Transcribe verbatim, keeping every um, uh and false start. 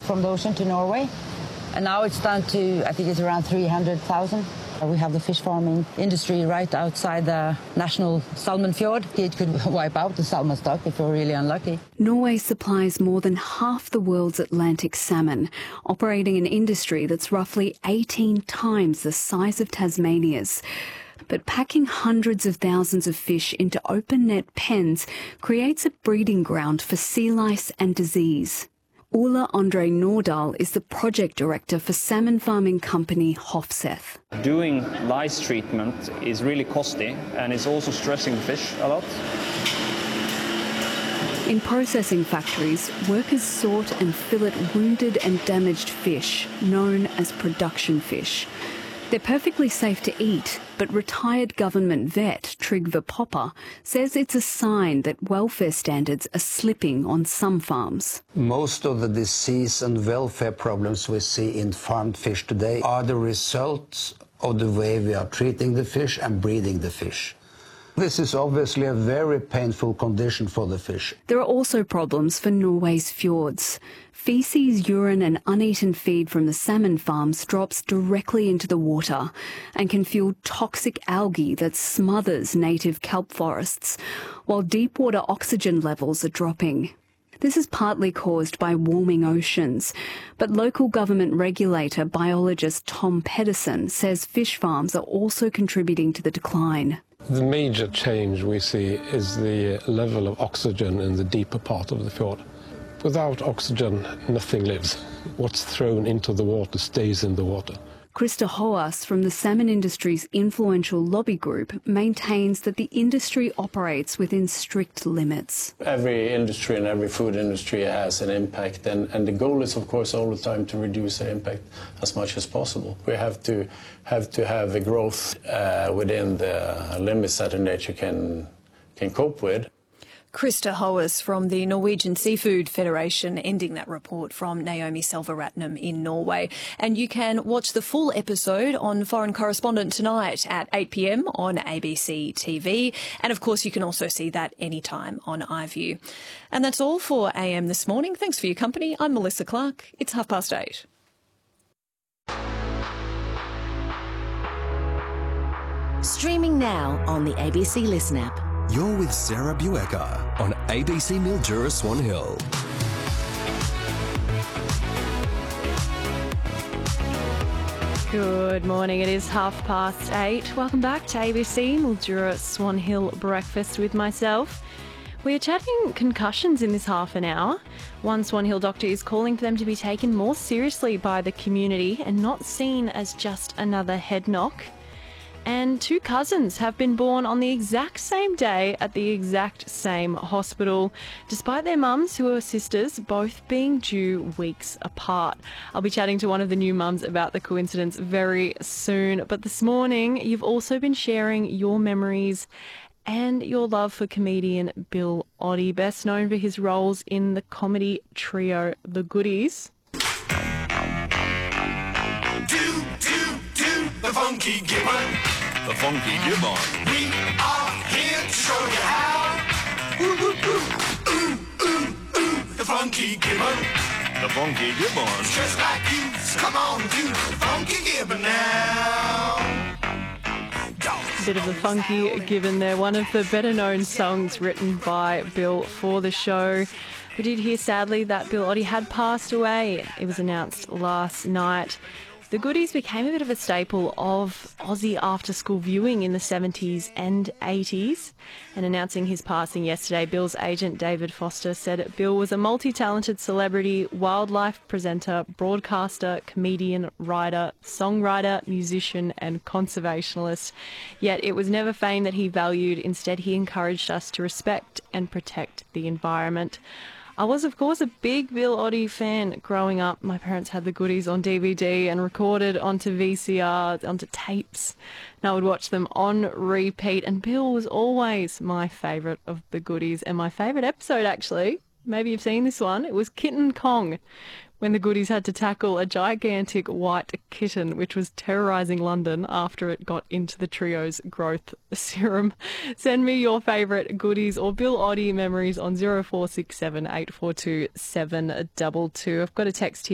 from the ocean to Norway. And now it's down to, I think it's around three hundred thousand. We have the fish farming industry right outside the national salmon fjord. It could wipe out the salmon stock if we're really unlucky. Norway supplies more than half the world's Atlantic salmon, operating an industry that's roughly eighteen times the size of Tasmania's. But packing hundreds of thousands of fish into open net pens creates a breeding ground for sea lice and disease. Ulla Andre Nordahl is the project director for salmon farming company Hofseth. Doing lice treatment is really costly and it's also stressing the fish a lot. In processing factories, workers sort and fillet wounded and damaged fish, known as production fish. They're perfectly safe to eat, but retired government vet Trygve Popper says it's a sign that welfare standards are slipping on some farms. Most of the disease and welfare problems we see in farmed fish today are the results of the way we are treating the fish and breeding the fish. This is obviously a very painful condition for the fish. There are also problems for Norway's fjords. Feces, urine and uneaten feed from the salmon farms drops directly into the water and can fuel toxic algae that smothers native kelp forests, while deep water oxygen levels are dropping. This is partly caused by warming oceans, but local government regulator biologist Tom Pedersen says fish farms are also contributing to the decline. The major change we see is the level of oxygen in the deeper part of the fjord. Without oxygen, nothing lives. What's thrown into the water stays in the water. Krista Hoas from the salmon industry's influential lobby group maintains that the industry operates within strict limits. Every industry and every food industry has an impact, and, and the goal is, of course, all the time to reduce their impact as much as possible. We have to have to have a growth uh, within the limits that nature can, can cope with. Krista Hoas from the Norwegian Seafood Federation, ending that report from Naomi Selvaratnam in Norway. And you can watch the full episode on Foreign Correspondent tonight at eight p m on A B C T V. And of course, you can also see that anytime on iView. And that's all for A M this morning. Thanks for your company. I'm Melissa Clark. It's half past eight. Streaming now on the A B C Listen app. You're with Sarah Buecker on A B C Mildura Swan Hill. Good morning, it is half past eight. Welcome back to A B C Mildura Swan Hill Breakfast with myself. We are chatting concussions in this half an hour. One Swan Hill doctor is calling for them to be taken more seriously by the community and not seen as just another head knock. And two cousins have been born on the exact same day at the exact same hospital, despite their mums, who are sisters, both being due weeks apart. I'll be chatting to one of the new mums about the coincidence very soon. But this morning, you've also been sharing your memories and your love for comedian Bill Oddie, best known for his roles in the comedy trio The Goodies. Do, do, do the funky gibbon. The Funky Gibbon. We are here to show you how. Ooh, ooh, ooh, ooh, ooh, ooh, the funky gibbon. The Funky Gibbon. Just like you, so come on, do the funky gibbon now. Bit of the Funky Gibbon there, one of the better known songs written by Bill for the show. We did hear sadly that Bill Oddie had passed away. It was announced last night. The Goodies became a bit of a staple of Aussie after-school viewing in the seventies and eighties. And announcing his passing yesterday, Bill's agent David Foster said Bill was a multi-talented celebrity, wildlife presenter, broadcaster, comedian, writer, songwriter, musician and conservationalist. Yet it was never fame that he valued. Instead, he encouraged us to respect and protect the environment. I was, of course, a big Bill Oddie fan growing up. My parents had The Goodies on D V D and recorded onto V C R, onto tapes. And I would watch them on repeat. And Bill was always my favourite of The Goodies. And my favourite episode, actually, maybe you've seen this one, it was Kitten Kong, when the Goodies had to tackle a gigantic white kitten which was terrorising London after it got into the trio's growth serum. Send me your favourite Goodies or Bill Oddie memories on zero four six seven eight four two seven two two. I've got a text here.